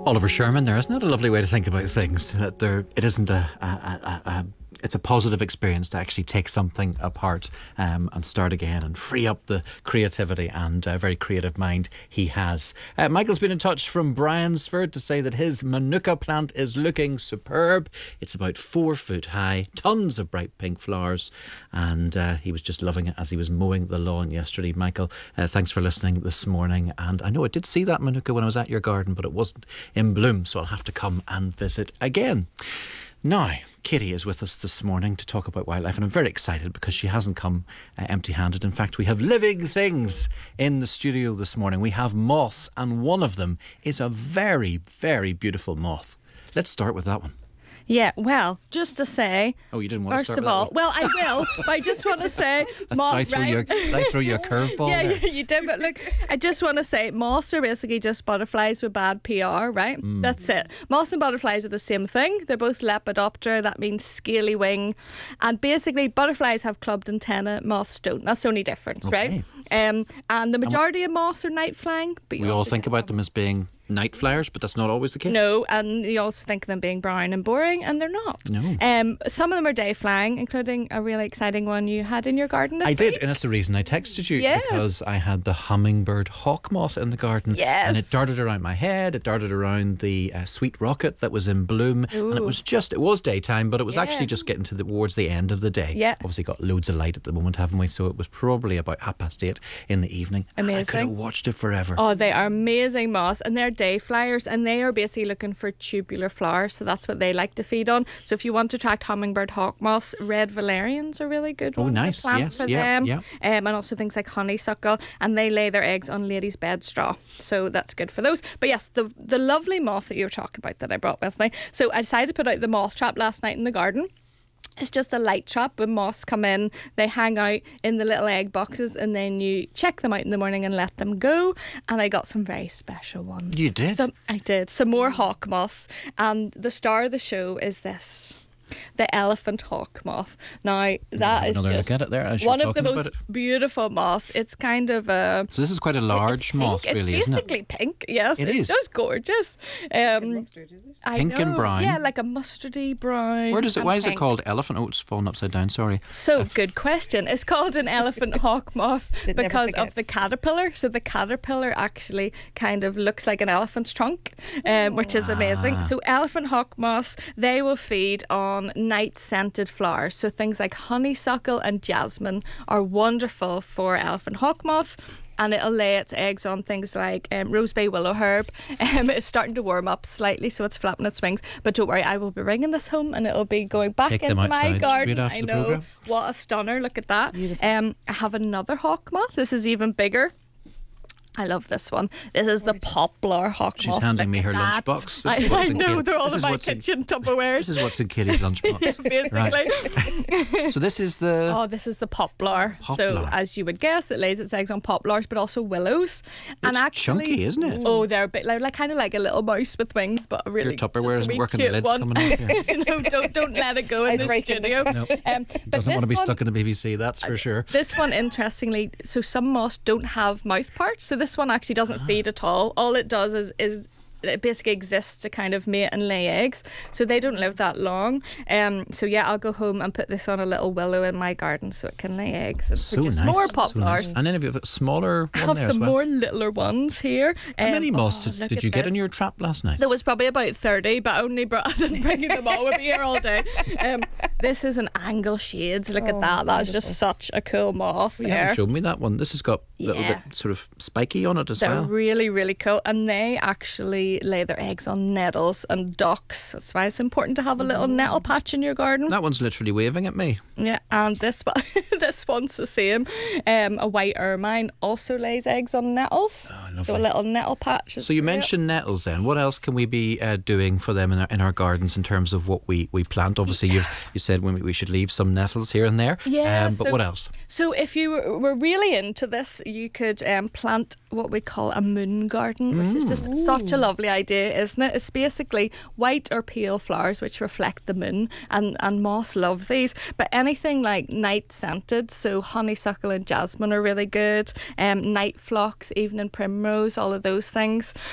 Oliver Sherman there. Isn't that a lovely way to think about things? That it isn't it's a positive experience to actually take something apart and start again and free up the creativity and very creative mind he has. Michael's been in touch from Bryansford to say that his Manuka plant is looking superb. It's about 4 foot high, tons of bright pink flowers, and he was just loving it as he was mowing the lawn yesterday. Michael, thanks for listening this morning. And I know I did see that Manuka when I was at your garden, but it wasn't in bloom, so I'll have to come and visit again. Now, Katie is with us this morning to talk about wildlife, and I'm very excited because she hasn't come empty-handed. In fact, we have living things in the studio this morning. We have moths, and one of them is a very, very beautiful moth. Let's start with that one. Yeah, well, just to say... Oh, you didn't want to start with that one? First of all, well, I will, but I just want to say... I threw you a curveball there. Yeah, you did, but look, I just want to say moths are basically just butterflies with bad PR, right? That's it. Moths and butterflies are the same thing. They're both lepidoptera, that means scaly wing. And basically, butterflies have clubbed antennae, moths don't. That's the only difference, right? And the majority of moths are night flying. But we all think about them as being night flyers, but that's not always the case. No, and you also think of them being brown and boring, and they're not. No. Some of them are day flying, including a really exciting one you had in your garden this week. I did, and that's the reason I texted you, because I had the hummingbird hawk moth in the garden, and it darted around my head, it darted around the sweet rocket that was in bloom, and it was daytime, but it was actually just getting towards the end of the day. Yeah. Obviously got loads of light at the moment, haven't we? So it was probably about 8:30 in the evening. Amazing. I could have watched it forever. Oh, they are amazing moths, and they're day flyers, and they are basically looking for tubular flowers, so that's what they like to feed on. So if you want to attract hummingbird hawk moths, red valerians are really good ones. Oh, nice. To plant Yes, for them. And also things like honeysuckle, and they lay their eggs on ladies' bed straw, so that's good for those. But yes, the lovely moth that you were talking about that I brought with me. So I decided to put out the moth trap last night in the garden. It's just a light trap. When moths come in, they hang out in the little egg boxes, and then you check them out in the morning and let them go. And I got some very special ones. You did? I did. Some more hawk moths. And the star of the show is this. The elephant hawk moth. Now, that is another just look at it there as one you're of the talking most about it. beautiful moths. It's kind of a... So this is quite a large moth, really, isn't it? It's basically pink, yes. It is. It's just gorgeous. Mustard, is it? Pink and brown. Yeah, like a mustardy brown. Why is it pink. called elephant? Oh, it's fallen upside down, sorry. So, good question. It's called an elephant hawk moth It never because of forgets. the caterpillar. So the caterpillar actually kind of looks like an elephant's trunk, which is amazing. So elephant hawk moths, they will feed on night scented flowers. So things like honeysuckle and jasmine are wonderful for elephant hawk moths. And it'll lay its eggs on things like rosebay willow herb. It's starting to warm up slightly, so it's flapping its wings. But don't worry, I will be bringing this home, and it'll be going back Take them into my outside garden. straight after I the know. programme. What a stunner, look at that. Beautiful. I have another hawk moth. This is even bigger. I love this one. This is the poplar hawk moth. She's handing me her Look at that. lunchbox. This is what's I in know, Katie- they're all this in is my what's in- kitchen Tupperwares. This is what's in Katie's lunchbox. Basically. So this is the... Oh, this is the poplar. So, Poplar. as you would guess, it lays its eggs on poplars, but also willows. And It's actually, chunky, isn't it? Oh, they're a bit like kind of like a little mouse with wings, but a really Your Tupperware just isn't a wee working, the cute lid's one. coming off here. No, don't let it go in I'd the break it. studio. Nope. But Doesn't want to be this one- stuck in the BBC, that's for sure. This one, interestingly, so some moths don't have mouth parts, so this one actually doesn't feed at all. All it does is it basically exists to kind of mate and lay eggs, so they don't live that long. So yeah, I'll go home and put this on a little willow in my garden so it can lay eggs and So produce nice. more so poplars. nice. And then have you got a smaller I one have there some as well? more littler ones here. How many moths look did at you get this. in your trap last night? There was probably about 30, but I didn't bring them all with me here all day. This is an angle shades. Look at that. That's just such a cool moth. You there. haven't shown me that one. This has got a little Yeah. bit sort of spiky on it as They're well. really, really cool. And they actually lay their eggs on nettles and docks. That's why it's important to have a little nettle patch in your garden. That one's literally waving at me. Yeah, and this one, this one's the same. A white ermine also lays eggs on nettles. So a little nettle patch. is So you great. mentioned nettles then. What else can we be doing for them in our gardens in terms of what we plant? Obviously, you said we should leave some nettles here and there. Yeah, But so- what else? So if you were really into this, you could plant what we call a moon garden, which is just such a lovely idea, isn't it? It's basically white or pale flowers which reflect the moon, and moths love these. But anything like night scented, so honeysuckle and jasmine are really good. Night phlox, evening primrose, all of those things.